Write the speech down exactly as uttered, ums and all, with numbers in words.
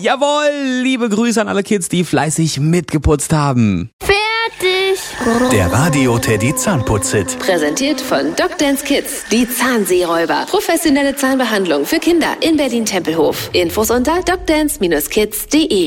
Jawohl, liebe Grüße an alle Kids, die fleißig mitgeputzt haben. Fertig. Der Radio Teddy Zahnputz-Hit. Präsentiert von DocDance Kids, die Zahnseeräuber. Professionelle Zahnbehandlung für Kinder in Berlin-Tempelhof. Infos unter docdance Bindestrich kids punkt de.